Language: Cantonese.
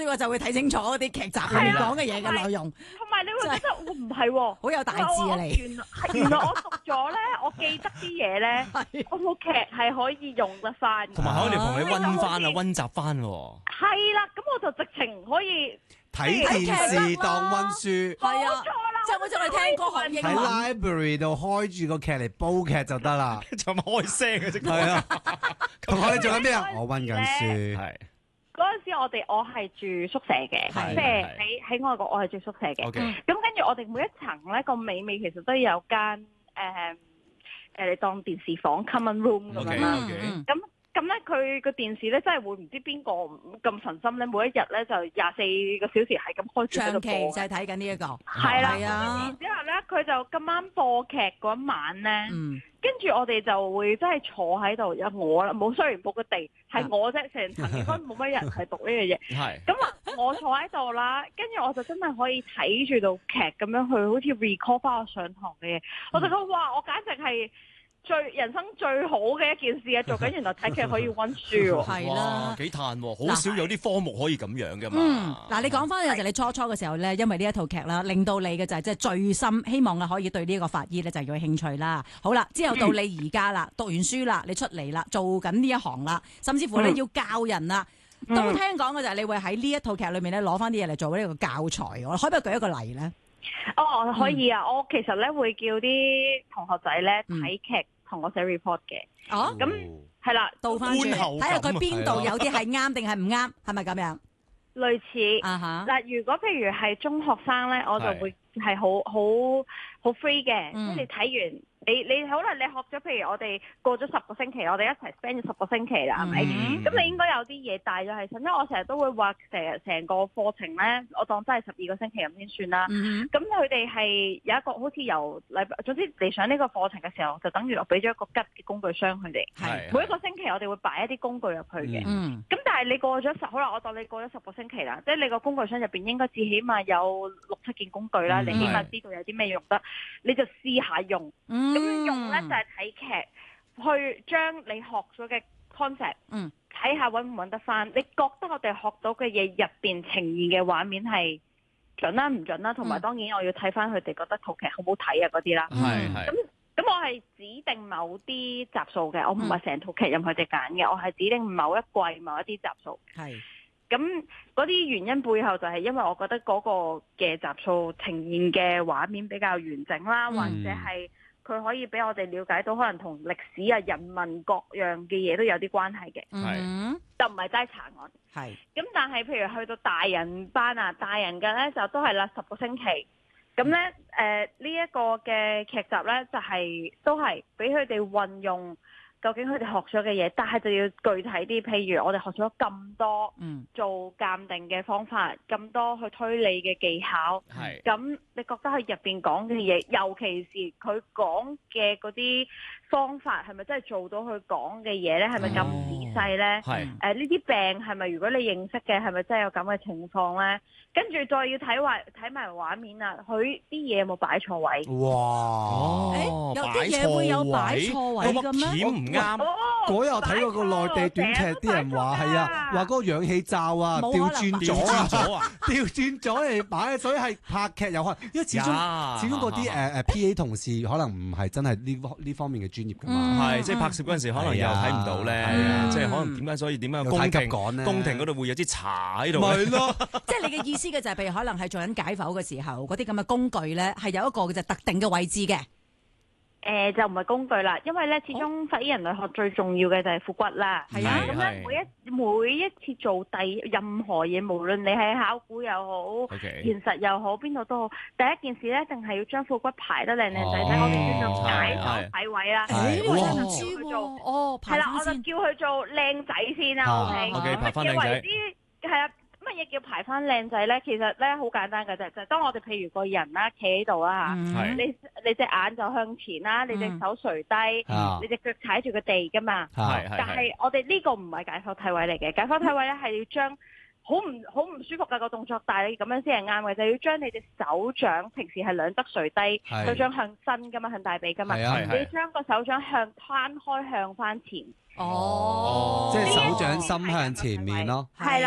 我就會睇清楚嗰啲劇集裏面講嘅嘢嘅內容。 同埋你會覺得我唔係喎， 好有大志啊你。 原來我讀咗咧，我記得啲嘢咧，我套劇係可以用得翻， 同埋可以同你溫翻啊，溫習翻喎。 係啦，咁我就直情可以睇電視當溫書， 係啊，即係好似我哋聽歌學英喺文。 library 度開住個劇嚟煲劇就得啦。 就開聲嘅啫。 係啊，同學你做緊咩啊？我溫緊書。 係。 嗰陣時我係住宿舍嘅，即係喺外國我係住宿舍嘅。咁跟住我哋每一層咧個尾其實都有間你當電視房 common room 咁樣啦。咁咧佢個電視咧真係會唔知邊個咁神心咧，每一日咧就24個小時係咁開住喺度播。 長期就係睇緊呢一個。 係啦。 然之後咧佢就咁啱播劇嗰一晚咧。跟住我哋就會真係坐喺度，有我啦，冇雖然冇個地，係我啫，成層應該冇乜人係讀呢樣嘢。係。咁啊，我坐喺度啦，跟住我就真係可以睇住套劇咁樣去，好似 recall 翻我上堂嘅嘢。我就覺得哇，我簡直係人生最好嘅一件事啊！做緊原來睇劇可以溫書喎。 係啦， 幾嘆喎，好少有啲科目可以咁樣噶嘛。 嗱，你講翻有時你初嘅時候咧，因為呢一套劇啦，令到你嘅就係即係最深希望啊，可以對呢一個法醫咧就有興趣啦。好啦，之後到你而家啦，讀完書啦，你出嚟啦，做緊呢一行啦，甚至乎你要教人啦，都聽講嘅就係你會喺呢一套劇裏面咧攞翻啲嘢嚟做呢個教材。我可唔可以舉一個例咧？ 哦，可以啊！我其實咧會叫啲同學仔咧睇劇同我寫 report 嘅。 哦， 咁係啦， 倒翻轉睇下佢邊度有啲係啱定係唔啱，係咪咁樣？ 類似嗱，如果譬如係中學生咧，我就會係好 free 嘅，即係你睇完。你好啦，你學咗，譬如我哋過咗10個星期，我哋一齊 spend 咗10個星期啦，係咪？咁你應該有啲嘢帶咗喺身，因為我成日都會話成個課程咧，我當真係12個星期咁先算啦。咁佢哋係有一個好似由總之你上呢個課程嘅時候，就等於我俾咗一個吉嘅工具箱佢哋。每一個星期我哋會擺一啲工具入去嘅。咁但係你過咗好啦，我當你過咗10個星期啦，即係你個工具箱入邊應該至起碼有6-7件工具啦，你起碼知道有啲咩用得，你就試下用。咁用咧就係睇劇，去將你學咗嘅 concept，睇下揾唔揾得翻。你覺得我哋學到嘅嘢入邊呈現嘅畫面係準啦唔準啦，同埋當然我要睇翻佢哋覺得套劇好唔好睇啊嗰啲啦。咁我係指定某啲集數嘅，我唔係成套劇任佢哋揀嘅，我係指定某一季某一啲集數。咁嗰啲原因背後就係因為我覺得嗰個嘅集數呈現嘅畫面比較完整啦，或者係佢可以俾我哋了解到可能同歷史啊、人文各樣嘅嘢都有啲關係嘅，就唔係齋查案。咁但係譬如去到大人班啊，大人嘅咧就都係啦，10個星期。咁咧呢一個嘅劇集咧就係都係俾佢哋運用。究竟佢哋學咗嘅嘢，但係就要具體啲。譬如我哋學咗咁多做鑑定嘅方法，咁多去推理嘅技巧，咁你覺得佢入邊講嘅嘢，尤其是佢講嘅嗰啲方法，係咪真係做到佢講嘅嘢咧？係咪咁仔細咧？呢啲病係咪如果你認識嘅，係咪真係有咁嘅情況咧？跟住再要睇埋畫面啊，佢啲嘢有冇擺錯位？ 哇！ 有啲嘢會有擺錯位嘅咩？ 唔啱。 嗰日睇過個內地短劇，啲人話係啊，話嗰個氧氣罩啊調轉咗啊，調轉咗嚟擺，所以係拍劇有可能，因為始終嗰啲PA 同事可能唔係真係呢方面嘅專業㗎嘛， 係即係拍攝嗰陣時可能又睇唔到咧，即係可能點解所以點解宮廷嗰度會有支茶喺度？ 係咯， 即係你嘅意思嘅就係譬如可能係做緊解剖嘅時候，嗰啲咁嘅工具咧係有一個就特定嘅位置嘅。 就唔係工具啦，因為咧始終法醫人類學最重要嘅就係腹骨啦。咁咧每一次做任何嘢，無論你係考古又好，現實又好，邊度都好，第一件事咧，一定係要將腹骨排得靚靚仔仔。我哋叫做解剖體位啦。 我真係唔知喎。 係啦，我就叫佢做靚仔先啦。 OK，排翻靚仔。 係啊。乜嘢叫排翻靚仔咧？其實咧好簡單嘅啫，就係當我哋譬如個人啦，企喺度啦嚇，你隻眼就向前啦，你隻手垂低，你隻腳踩住個地噶嘛。但係我哋呢個唔係解剖體位嚟嘅，解剖體位咧係要將好唔舒服嘅個動作，但係你咁樣先係啱嘅，就要將你隻手掌平時係兩側垂低，手掌向身噶嘛，向大髀噶嘛，你將個手掌攤開向翻前。 即係手掌心向前面咯。 係啦。